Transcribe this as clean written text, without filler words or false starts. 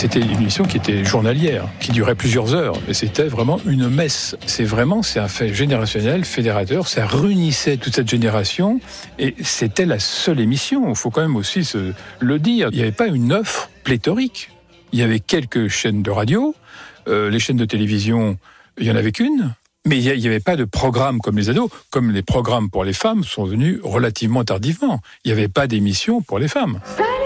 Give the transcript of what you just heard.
C'était une émission qui était journalière, qui durait plusieurs heures. Et c'était vraiment une messe. C'est un fait générationnel, fédérateur. Ça réunissait toute cette génération. Et c'était la seule émission. Il faut quand même aussi le dire. Il n'y avait pas une offre pléthorique. Il y avait quelques chaînes de radio. Les chaînes de télévision, il n'y en avait qu'une. Mais il n'y avait pas de programme comme les ados. Comme les programmes pour les femmes sont venus relativement tardivement. Il n'y avait pas d'émission pour les femmes. Salut